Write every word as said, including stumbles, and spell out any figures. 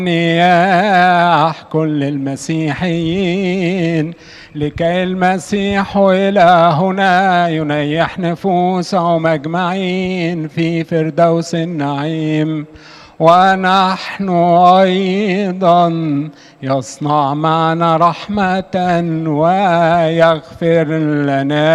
نياح كل المسيحيين لكي المسيح إلهنا ينيح نفوسهم أجمعين في فردوس النعيم، ونحن أيضا يصنع معنا رحمة ويغفر لنا